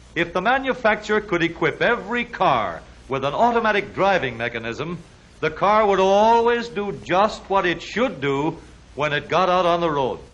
If the manufacturer could equip every car with an automatic driving mechanism, the car would always do just what it should do when it got out on the road.